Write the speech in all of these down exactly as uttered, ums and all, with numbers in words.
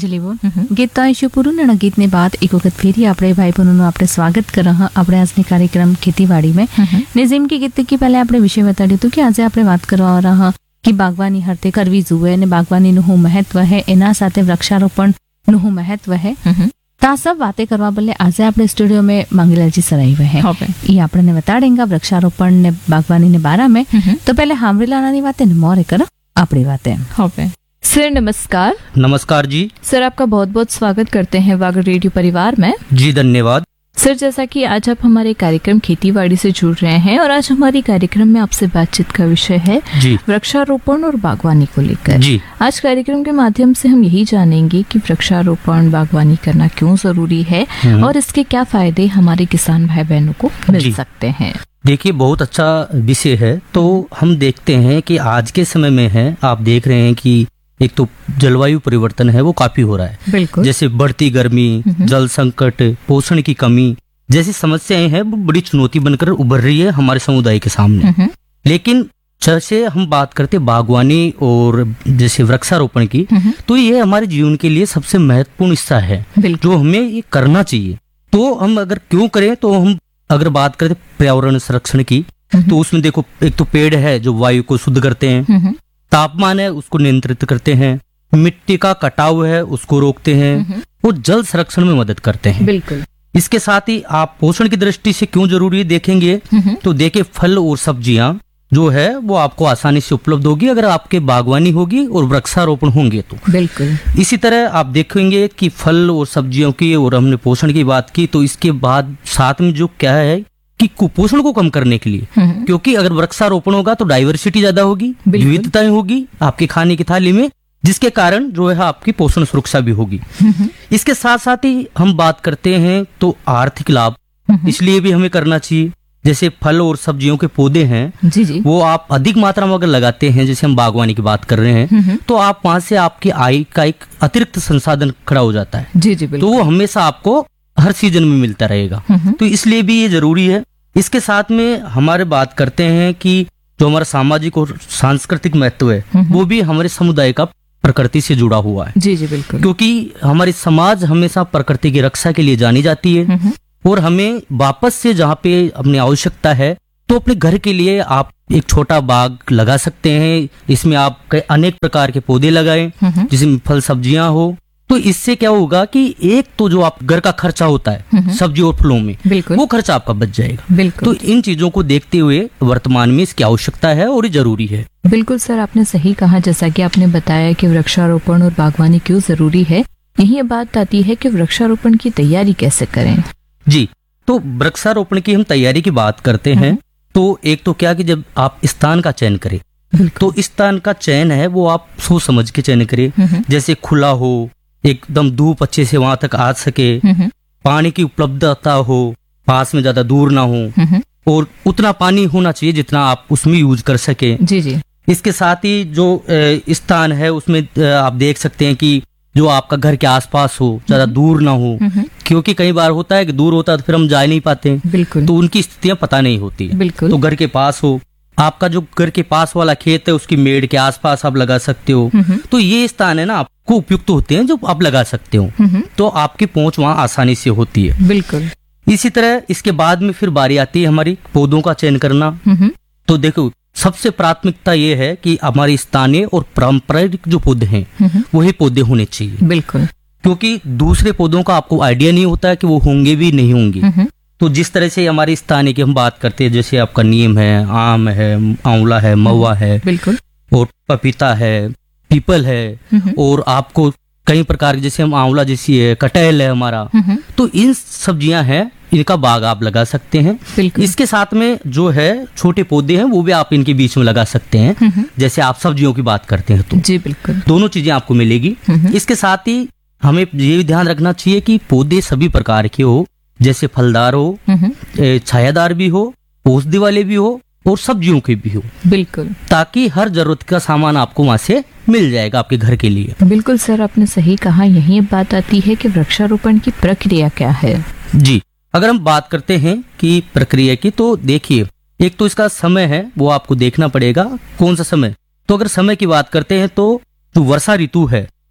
અંજલિ બોલ ગીત તો અહીં પૂરું ને ગીતની બાદ એક વખત ફેરી આપણે ભાઈ બહેનોનું આપણે સ્વાગત कर रहा આપણે આજની કાર્યક્રમ ખેતીવાડી में ને જેમ કે ગીત કે પહેલા આપણે વિષય બતાડ્યું હતું કે આજે આપણે વાત કરવા રહ્યા કે બાગવાની હરતે કરવી જોઈએ અને બાગવાનીનું શું મહત્વ है એના સાથે વૃક્ષારોપણનું શું મહત્વ है ता सब बातें करवा बदले आज આપણે स्टूडियो में मंगीलाल जी सर आए हुए हैं ये आपने बताड़ेंगे वृक्षारोपण ने बागवानी ने बारे में तो पहले हामरीलाना बातें मोरे करो अपनी बातें हाँ सर नमस्कार। नमस्कार जी। सर आपका बहुत बहुत स्वागत करते हैं वागड़ रेडियो परिवार में। जी धन्यवाद। सर जैसा कि आज आप हमारे कार्यक्रम खेतीबाड़ी से जुड़ रहे हैं और आज हमारी कार्यक्रम में आपसे बातचीत का विषय है वृक्षारोपण और बागवानी को लेकर। जी आज कार्यक्रम के माध्यम से हम यही जानेंगे कि वृक्षारोपण बागवानी करना क्यों जरूरी है और इसके क्या फायदे हमारे किसान भाई बहनों को मिल सकते हैं। देखिए बहुत अच्छा विषय है। तो हम देखते हैं कि आज के समय में है आप देख रहे हैं कि एक तो जलवायु परिवर्तन है वो काफी हो रहा है। बिल्कुल। जैसे बढ़ती गर्मी, जल संकट, पोषण की कमी जैसी समस्याएं हैं वो बड़ी चुनौती बनकर उभर रही है हमारे समुदाय के सामने। लेकिन जैसे हम बात करते बागवानी और जैसे वृक्षारोपण की तो ये हमारे जीवन के लिए सबसे महत्वपूर्ण हिस्सा है जो हमें ये करना चाहिए। तो हम अगर क्यों करें तो हम अगर बात करते पर्यावरण संरक्षण की तो उसमें देखो एक तो पेड़ है जो वायु को शुद्ध करते हैं, तापमान है उसको नियंत्रित करते हैं, मिट्टी का कटाव है उसको रोकते हैं और जल संरक्षण में मदद करते हैं। बिल्कुल। इसके साथ ही आप पोषण की दृष्टि से क्यों जरूरी है देखेंगे तो देखिए फल और सब्जियां जो है वो आपको आसानी से उपलब्ध होगी अगर आपके बागवानी होगी और वृक्षारोपण होंगे तो। बिल्कुल। इसी तरह आप देखेंगे कि फल और सब्जियों की और हमने पोषण की बात की तो इसके बाद साथ में जो क्या है कि कुपोषण को कम करने के लिए क्योंकि अगर वृक्षारोपण होगा तो डाइवर्सिटी ज्यादा होगी, विविधताएं होगी आपके खाने की थाली में जिसके कारण जो है आपकी पोषण सुरक्षा भी होगी। इसके साथ साथ ही हम बात करते हैं तो आर्थिक लाभ इसलिए भी हमें करना चाहिए। जैसे फल और सब्जियों के पौधे हैं जी जी। वो आप अधिक मात्रा में अगर लगाते हैं जैसे हम बागवानी की बात कर रहे हैं तो आप वहां से आपकी आय का एक अतिरिक्त संसाधन खड़ा हो जाता है। जी जी तो वो हमेशा आपको हर सीजन में मिलता रहेगा। तो इसलिए भी ये जरूरी है। इसके साथ में हमारे बात करते हैं कि जो हमारा सामाजिक और सांस्कृतिक महत्व है वो भी हमारे समुदाय का प्रकृति से जुड़ा हुआ है। जी जी बिल्कुल। क्योंकि हमारी समाज हमेशा प्रकृति की रक्षा के लिए जानी जाती है और हमें वापस से जहाँ पे अपनी आवश्यकता है तो अपने घर के लिए आप एक छोटा बाग लगा सकते हैं। इसमें आप अनेक प्रकार के पौधे लगाएं जिसमें फल सब्जियां हो तो इससे क्या होगा कि एक तो जो आप घर का खर्चा होता है सब्जी और फलों में वो खर्चा आपका बच जाएगा। बिल्कुल। तो इन चीजों को देखते हुए वर्तमान में इसकी आवश्यकता है और ये जरूरी है। बिल्कुल सर आपने सही कहा। जैसा कि आपने बताया कि वृक्षारोपण और बागवानी क्यों जरूरी है यही बात आती है कि वृक्षारोपण की तैयारी कैसे करें। जी तो वृक्षारोपण की हम तैयारी की बात करते हैं तो एक तो क्या कि जब आप स्थान का चयन करें तो स्थान का चयन है वो आप सोच समझ के चयन करें। जैसे खुला हो, एकदम धूप अच्छे से वहां तक आ सके, पानी की उपलब्धता हो, पास में ज्यादा दूर ना हो और उतना पानी होना चाहिए जितना आप उसमें यूज कर सके। जी जी। इसके साथ ही जो स्थान है उसमें आप देख सकते हैं कि जो आपका घर के आसपास हो, ज्यादा दूर ना हो क्योंकि कई बार होता है कि दूर होता है तो फिर हम जा नहीं पाते। बिल्कुल। तो उनकी स्थितियां पता नहीं होती। बिल्कुल। तो घर के पास हो, आपका जो घर के पास वाला खेत है उसकी मेड़ के आसपास आप लगा सकते हो। तो ये स्थान है ना आपको उपयुक्त होते हैं जो आप लगा सकते हो तो आपकी पहुंच वहां आसानी से होती है। बिल्कुल। इसी तरह इसके बाद में फिर बारी आती है हमारी पौधों का चयन करना। तो देखो सबसे प्राथमिकता ये है कि हमारी स्थानीय और पारंपरिक जो पौधे हैं वही पौधे होने चाहिए। बिल्कुल। क्योंकि दूसरे पौधों का आपको आइडिया नहीं होता है कि वो होंगे भी नहीं होंगे। तो जिस तरह से हमारी स्थानीय की हम बात करते हैं जैसे आपका नीम है, आम है, आंवला है, महुआ है, बिल्कुल, और पपीता है, पीपल है और आपको कई प्रकार के जैसे हम आंवला जैसी है, कटहल है हमारा। तो इन सब्जियां हैं इनका बाग आप लगा सकते हैं। इसके साथ में जो है छोटे पौधे हैं वो भी आप इनके बीच में लगा सकते हैं। जैसे आप सब्जियों की बात करते हैं तो जी बिल्कुल दोनों चीजें आपको मिलेगी। इसके साथ ही हमें ये भी ध्यान रखना चाहिए कि पौधे सभी प्रकार के हो, जैसे फलदार हो, छायादार भी हो, औषधि वाले भी हो और सब्जियों के भी हो। बिल्कुल। ताकि हर जरूरत का सामान आपको वहाँ से मिल जाएगा आपके घर के लिए। बिल्कुल सर आपने सही कहा। यही बात आती है कि वृक्षारोपण की प्रक्रिया क्या है। जी अगर हम बात करते हैं कि प्रक्रिया की तो देखिए एक तो इसका समय है वो आपको देखना पड़ेगा कौन सा समय। तो अगर समय की बात करते हैं तो जो वर्षा ऋतु है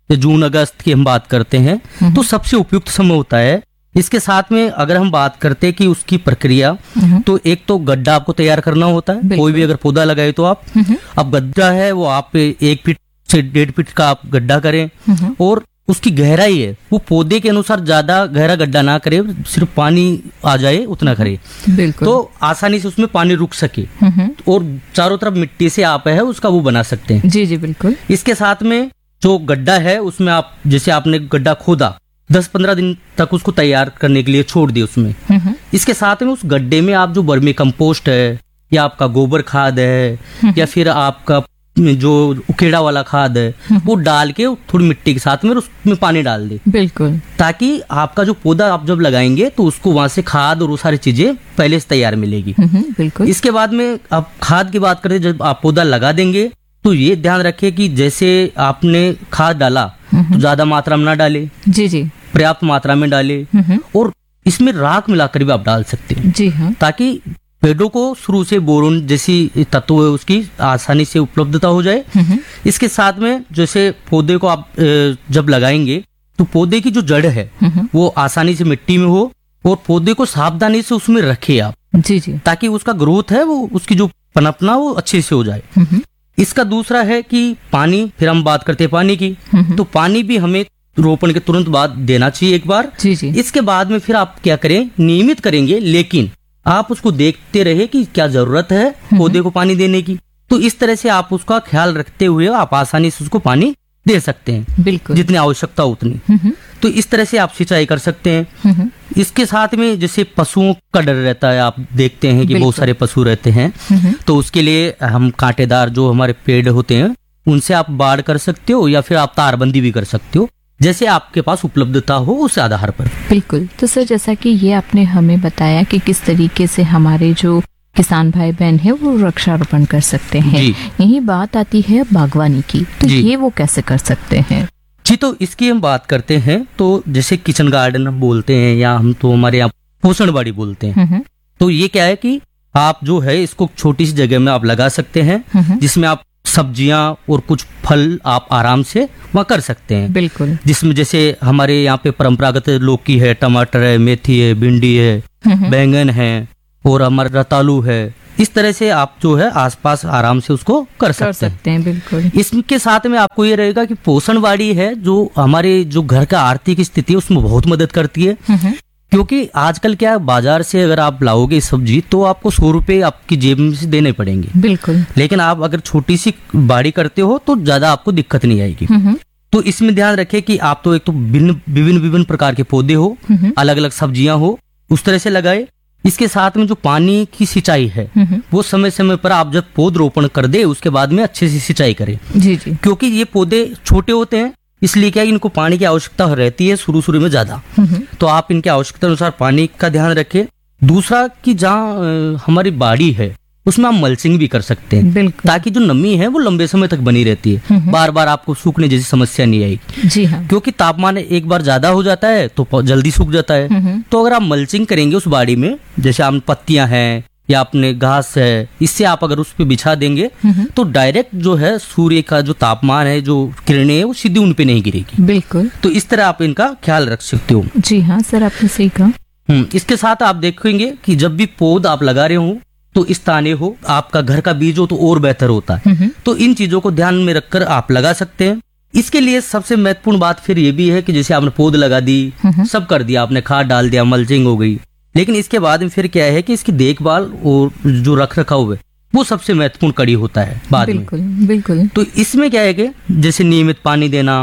जून अगस्त की हम बात करते हैं तो सबसे उपयुक्त समय होता है। इसके साथ में अगर हम बात करते हैं कि उसकी प्रक्रिया, तो एक तो गड्ढा आपको तैयार करना होता है। कोई भी अगर पौधा लगाए तो आप अब गड्ढा है वो आप एक फीट से डेढ़ फीट का आप गड्ढा करें और उसकी गहराई है वो पौधे के अनुसार ज्यादा गहरा गड्ढा ना करे, सिर्फ पानी आ जाए उतना करे, बिल्कुल। तो आसानी से उसमें पानी रुक सके और चारों तरफ मिट्टी से आप है उसका वो बना सकते हैं। जी जी बिल्कुल। इसके साथ में जो गड्ढा है उसमें आप जैसे आपने गड्ढा खोदा, दस पंद्रह दिन तक उसको तैयार करने के लिए छोड़ दिए उसमें। इसके साथ में उस गड्ढे में आप जो वर्मी कंपोस्ट है या आपका गोबर खाद है या फिर आपका जो उकेड़ा वाला खाद है वो डाल के थोड़ी मिट्टी के साथ में उसमें पानी डाल दे, बिल्कुल, ताकि आपका जो पौधा आप जब लगाएंगे तो उसको वहां से खाद और वो सारी चीजें पहले से तैयार मिलेगी। बिल्कुल। इसके बाद में आप खाद की बात करें, जब आप पौधा लगा देंगे तो ये ध्यान रखें कि जैसे आपने खाद डाला तो ज्यादा मात्रा में ना डाले, जी जी, पर्याप्त मात्रा में डाले और इसमें राख मिलाकर भी आप डाल सकते हैं, जी हाँ, ताकि पेड़ों को शुरू से बोरोन जैसी तत्व है उसकी आसानी से उपलब्धता हो जाए। इसके साथ में जैसे पौधे को आप जब लगाएंगे तो पौधे की जो जड़ है वो आसानी से मिट्टी में हो और पौधे को सावधानी से उसमें रखे आप, जी जी, ताकि उसका ग्रोथ है वो उसकी जो पनपना वो अच्छे से हो जाए। इसका दूसरा है कि पानी, फिर हम बात करते हैं पानी की, तो पानी भी हमें रोपण के तुरंत बाद देना चाहिए एक बार। जी जी। इसके बाद में फिर आप क्या करें, नियमित करेंगे, लेकिन आप उसको देखते रहे कि क्या जरूरत है पौधे को पानी देने की। तो इस तरह से आप उसका ख्याल रखते हुए आप आसानी से उसको पानी दे सकते हैं, बिल्कुल, जितनी आवश्यकता उतनी। तो इस तरह से आप सिंचाई कर सकते हैं। इसके साथ में जैसे पशुओं का डर रहता है, आप देखते हैं कि बहुत सारे पशु रहते हैं, तो उसके लिए हम कांटेदार जो हमारे पेड़ होते हैं उनसे आप बाड़ कर सकते हो या फिर आप तारबंदी भी कर सकते हो, जैसे आपके पास उपलब्धता हो उस आधार पर। बिल्कुल। तो सर जैसा कि ये आपने हमें बताया कि किस तरीके से हमारे जो किसान भाई बहन है वो वृक्षारोपण कर सकते हैं, यही बात आती है बागवानी की, तो ये वो कैसे कर सकते हैं? जी, तो इसकी हम बात करते हैं तो जैसे किचन गार्डन हम बोलते हैं या हम तो हमारे यहाँ पोषण बाड़ी बोलते हैं। तो ये क्या है कि आप जो है इसको छोटी सी जगह में आप लगा सकते हैं, जिसमें आप सब्जियां और कुछ फल आप आराम से वहाँ कर सकते हैं। बिल्कुल। जिसमें जैसे हमारे यहाँ पे परंपरागत लौकी है, टमाटर है, मेथी है, भिंडी है, बैंगन है और हमारा रतालू है। इस तरह से आप जो है आसपास आराम से उसको कर सकते, कर सकते हैं। बिल्कुल। इसके साथ में आपको ये रहेगा कि पोषण बाड़ी है जो हमारे जो घर का आर्थिक स्थिति है उसमें बहुत मदद करती है, क्योंकि आजकल क्या बाजार से अगर आप लाओगे सब्जी तो आपको सौ रुपए आपकी जेब में से देने पड़ेंगे। बिल्कुल। लेकिन आप अगर छोटी सी बाड़ी करते हो तो ज्यादा आपको दिक्कत नहीं आएगी। तो इसमें ध्यान रखें कि आप तो एक तो विभिन्न विभिन्न विभिन्न प्रकार के पौधे हो, अलग अलग सब्जियां हो, उस तरह से लगाए। इसके साथ में जो पानी की सिंचाई है वो समय समय पर आप जब पौध रोपण कर दे उसके बाद में अच्छे से सिंचाई करें। जी जी। क्योंकि ये पौधे छोटे होते हैं, इसलिए क्या इनको पानी की आवश्यकता रहती है शुरू शुरू में ज्यादा, तो आप इनकी आवश्यकता अनुसार पानी का ध्यान रखें। दूसरा कि जहाँ हमारी बाड़ी है उसमें आप मल्चिंग भी कर सकते हैं, ताकि जो नमी है वो लंबे समय तक बनी रहती है, बार बार आपको सूखने जैसी समस्या नहीं आएगी। जी हाँ। क्योंकि तापमान एक बार ज्यादा हो जाता है तो जल्दी सूख जाता है। तो अगर आप मल्चिंग करेंगे उस बाड़ी में, जैसे आप पत्तियां हैं या अपने घास है, इससे आप अगर उस पे बिछा देंगे तो डायरेक्ट जो है सूर्य का जो तापमान है, जो किरणें है वो सीधी उन पे नहीं गिरेगी। बिल्कुल। तो इस तरह आप इनका ख्याल रख सकते हो। जी हाँ सर, आपने सही कहा। हम्म इसके साथ आप देखेंगे कि जब भी पौध आप लगा रहे हो तो स्थानीय हो, आपका घर का बीज हो तो और बेहतर होता है। तो इन चीजों को ध्यान में रखकर आप लगा सकते हैं। इसके लिए सबसे महत्वपूर्ण बात फिर ये भी है कि जैसे आपने पौध लगा दी, सब कर दिया, आपने खाद डाल दिया, मल्चिंग हो गई, लेकिन इसके बाद में फिर क्या है कि इसकी देखभाल और जो रख रखाव है वो सबसे महत्वपूर्ण कड़ी होता है बाद में। बिल्कुल बिल्कुल। तो इसमें क्या है कि जैसे नियमित पानी देना,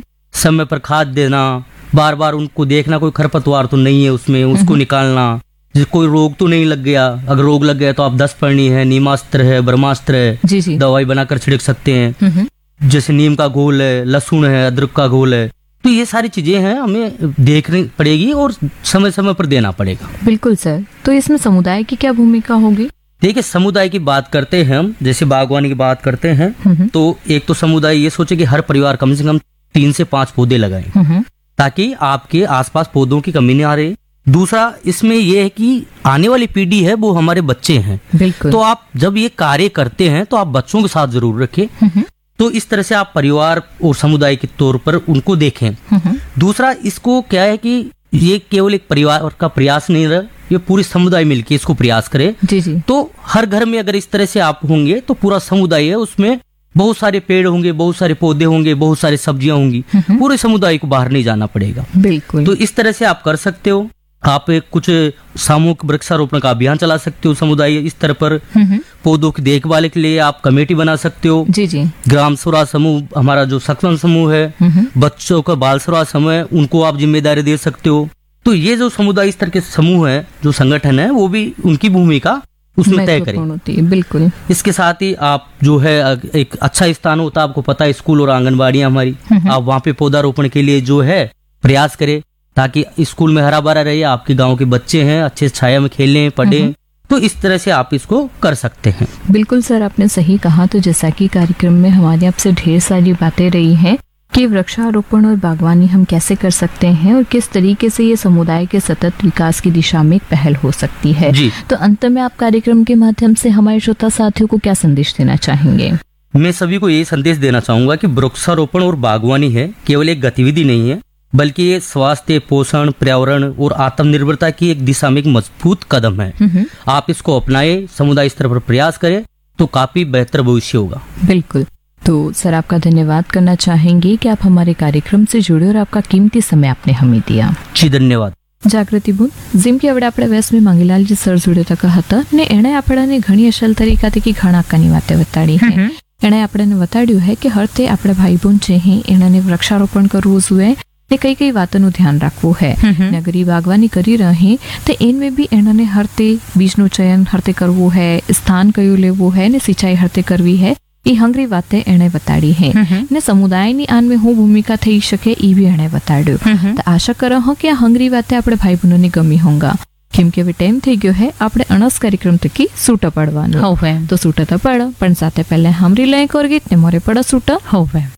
समय पर खाद देना, बार बार उनको देखना कोई खरपतवार तो नहीं है उसमें, उसको निकालना, कोई रोग तो नहीं लग गया। अगर रोग लग गया तो आप दस पर्णी है, नीमास्त्र है, ब्रह्मास्त्र है, जी जी, दवाई बनाकर छिड़क सकते हैं। जैसे नीम का घोल है, लहसुन है, अदरक का घोल है, तो ये सारी चीजें हैं हमें देखनी पड़ेगी और समय समय पर देना पड़ेगा। बिल्कुल सर। तो इसमें समुदाय की क्या भूमिका होगी? देखिए, समुदाय की बात करते हैं हम, जैसे बागवानी की बात करते हैं तो एक तो समुदाय ये सोचे कि हर परिवार कम से कम तीन से पांच पौधे लगाएं, ताकि आपके आसपास पौधों की कमी नहीं आ रही। दूसरा इसमें यह है कि आने वाली पीढ़ी है वो हमारे बच्चे हैं। बिल्कुल। तो आप जब ये कार्य करते हैं तो आप बच्चों के साथ जरूर रखें, तो इस तरह से आप परिवार और समुदाय के तौर पर उनको देखें। दूसरा, इसको क्या है कि ये केवल एक परिवार का प्रयास नहीं रहा, ये पूरी समुदाय मिलके इसको प्रयास करे। जी जी। तो हर घर में अगर इस तरह से आप होंगे तो पूरा समुदाय है, उसमें बहुत सारे पेड़ होंगे, बहुत सारे पौधे होंगे, बहुत सारी सब्जियां होंगी, पूरे समुदाय को बाहर नहीं जाना पड़ेगा। बिल्कुल। तो इस तरह से आप कर सकते हो। आप एक कुछ सामूहिक वृक्षारोपण का अभियान चला सकते हो समुदाय स्तर पर। पौधों की देखभाल के लिए आप कमेटी बना सकते हो। जी जी। ग्राम स्वराज समूह, हमारा जो सक्षम समूह है, बच्चों का बाल स्वराज समूह है, उनको आप जिम्मेदारी दे सकते हो। तो ये जो समुदाय स्तर के समूह है, जो संगठन है, वो भी उनकी भूमिका उसमें तय करें। बिल्कुल। इसके साथ ही आप जो है एक अच्छा स्थान होता है, आपको पता है, स्कूल और आंगनबाड़ियां हमारी, आप वहाँ पे पौधारोपण के लिए जो है प्रयास करें, ताकि स्कूल में हरा भरा रहे, आपके गांव के बच्चे हैं अच्छे छाया में खेलें पढ़ें। तो इस तरह से आप इसको कर सकते हैं। बिल्कुल सर, आपने सही कहा। तो जैसा कि कार्यक्रम में हमारे आपसे ढेर सारी बातें रही हैं कि वृक्षारोपण और बागवानी हम कैसे कर सकते हैं और किस तरीके से ये समुदाय के सतत विकास की दिशा में एक पहल हो सकती है। जी। तो अंत में आप कार्यक्रम के माध्यम से हमारे श्रोता साथियों को क्या संदेश देना चाहेंगे? मैं सभी को ये संदेश देना चाहूंगा कि वृक्षारोपण और बागवानी है केवल एक गतिविधि नहीं है, बल्कि ये स्वास्थ्य, पोषण, पर्यावरण और आत्मनिर्भरता की एक दिशा में एक मजबूत कदम है। आप इसको अपनाएं, समुदाय स्तर पर प्रयास करें, तो काफी बेहतर भविष्य होगा। बिल्कुल। तो सर, आपका धन्यवाद करना चाहेंगे कि आप हमारे कार्यक्रम से जुड़े और आपका कीमती समय आपने हमें दिया। जी धन्यवाद। જાગૃતિ બોલ જેમ કે આપણે આપણે વેસમી માંગીલાલજી સર જોડે તકા હતા ને એણે આપણને ઘણી અસલ તરીકાથી કે ઘણા કાની વાતે બતાડી છે। એણે આપણને બતાડ્યું है कि हर ते આપણે ભાઈ બોન છે હે એનાને વૃક્ષારોપણ કરવું જોઈએ ને કઈ કઈ વાતોનું ધ્યાન રાખવું है। નગરી બાગવાની કરી રહે તો એનમે બી એનાને હરતે બીજનું ચયન હરતે કરવું है, સ્થાન કયું લેવું है ને સિંચાઈ હરતે કરવી है। એ હંગરી વાતે એણે બતાડી है ને સમુદાયની આન में હું ભૂમિકા થઈ શકે એ બી એણે બતાડ્યું। તો આશા કરો હો કે આ હંગરી વાતે આપણે ભાઈ બહેનોને ગમી હોંગા, કેમ કે હવે ટાઈમ થઈ ગયો है આપણે અણસ કાર્યક્રમ તકી સૂટા પાડવાનું। તો સૂટા તો પાડો, પણ સાથે પહેલા હમરી લઈ કોર ગીત ને મોરે પડા સૂટા હોવે।